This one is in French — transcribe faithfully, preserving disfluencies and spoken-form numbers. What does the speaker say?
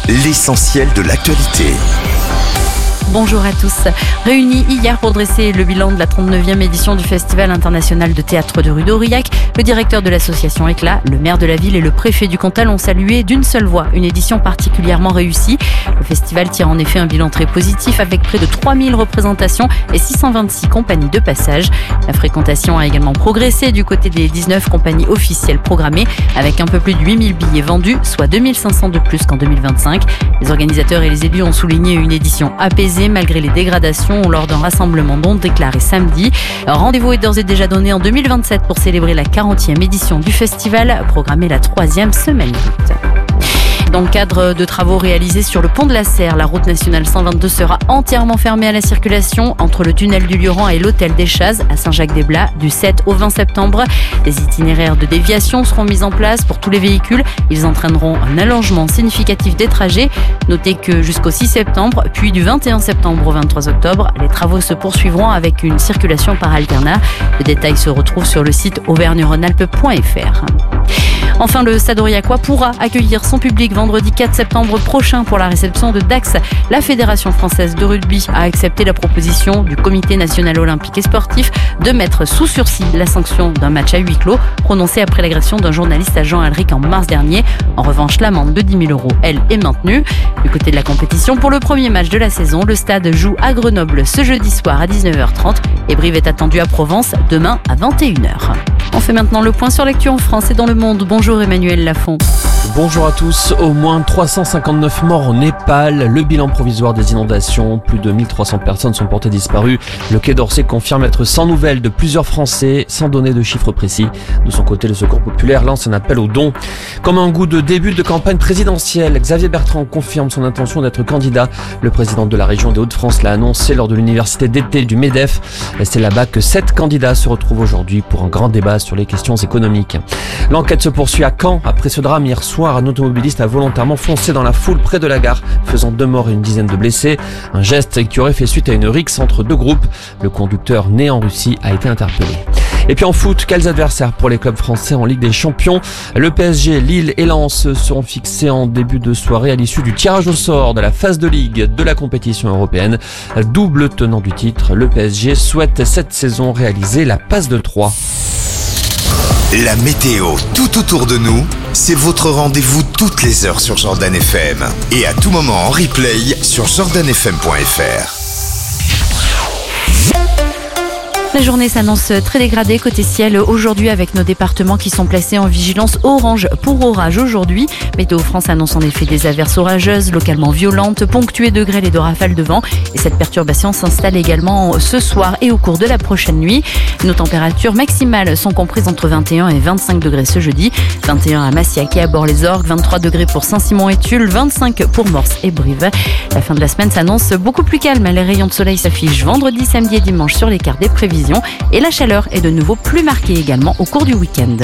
l'essentiel de l'actualité. Bonjour à tous. Réunis hier pour dresser le bilan de la trente-neuvième édition du Festival international de théâtre de rue d'Aurillac, le directeur de l'association Éclat, le maire de la ville et le préfet du Cantal ont salué d'une seule voix une édition particulièrement réussie. Le festival tire en effet un bilan très positif avec près de trois mille représentations et six cent vingt-six compagnies de passage. La fréquentation a également progressé du côté des dix-neuf compagnies officielles programmées avec un peu plus de huit mille billets vendus, soit deux mille cinq cents de plus qu'en deux mille vingt-cinq. Les organisateurs et les élus ont souligné une édition apaisée malgré les dégradations lors d'un rassemblement non déclaré samedi. Un rendez-vous est d'ores et déjà donné en deux mille vingt-sept pour célébrer la quarantième édition du festival, programmée la troisième semaine d'août. Dans le cadre de travaux réalisés sur le pont de la Serre, la route nationale cent vingt-deux sera entièrement fermée à la circulation entre le tunnel du Lioran et l'hôtel des Chazes à Saint-Jacques-des-Blats du sept au vingt septembre. Des itinéraires de déviation seront mis en place pour tous les véhicules. Ils entraîneront un allongement significatif des trajets. Notez que jusqu'au six septembre, puis du vingt et un septembre au vingt-trois octobre, les travaux se poursuivront avec une circulation par alternat. Les détails se retrouvent sur le site auvergne rhône alpes point f r. Enfin, le Stade Aurillacois pourra accueillir son public vendredi quatre septembre prochain pour la réception de Dax. La Fédération française de rugby a accepté la proposition du Comité national olympique et sportif de mettre sous sursis la sanction d'un match à huis clos prononcé après l'agression d'un journaliste à Jean Alric en mars dernier. En revanche, l'amende de dix mille euros, elle, est maintenue. Du côté de la compétition, pour le premier match de la saison, le Stade joue à Grenoble ce jeudi soir à dix-neuf heures trente et Brive est attendu à Provence demain à vingt et une heures. On fait maintenant le point sur l'actu en France et dans le monde. Bonjour Emmanuel Lafont. Bonjour à tous. Au moins trois cent cinquante-neuf morts au Népal. Le bilan provisoire des inondations. Plus de mille trois cents personnes sont portées disparues. Le Quai d'Orsay confirme être sans nouvelles de plusieurs Français, sans donner de chiffres précis. De son côté, le Secours populaire lance un appel aux dons. Comme un goût de début de campagne présidentielle, Xavier Bertrand confirme son intention d'être candidat. Le président de la région des Hauts-de-France l'a annoncé lors de l'université d'été du MEDEF. C'est là-bas que sept candidats se retrouvent aujourd'hui pour un grand débat sur les questions économiques. L'enquête se poursuit à Caen. Après ce drame hier soir, un automobiliste a volontairement foncé dans la foule près de la gare, faisant deux morts et une dizaine de blessés. Un geste qui aurait fait suite à une rixe entre deux groupes. Le conducteur, né en Russie, a été interpellé. Et puis en foot, quels adversaires pour les clubs français en Ligue des Champions? Le P S G, Lille et Lens seront fixés en début de soirée à l'issue du tirage au sort de la phase de Ligue de la compétition européenne. Double tenant du titre, le P S G souhaite cette saison réaliser la passe de trois. La météo tout autour de nous, c'est votre rendez-vous toutes les heures sur Jordan F M et à tout moment en replay sur jordan f m point f r. La journée s'annonce très dégradée côté ciel aujourd'hui avec nos départements qui sont placés en vigilance orange pour orage aujourd'hui. Météo France annonce en effet des averses orageuses localement violentes, ponctuées de grêle et de rafales de vent. Et cette perturbation s'installe également ce soir et au cours de la prochaine nuit. Nos températures maximales sont comprises entre vingt et un et vingt-cinq degrés ce jeudi. vingt et un à Massiac et à Bord-les-Orgues, vingt-trois degrés pour Saint-Simon et Tulle, vingt-cinq pour Morse et Brive. La fin de la semaine s'annonce beaucoup plus calme. Les rayons de soleil s'affichent vendredi, samedi et dimanche sur l'écart des prévisions. Et la chaleur est de nouveau plus marquée également au cours du week-end.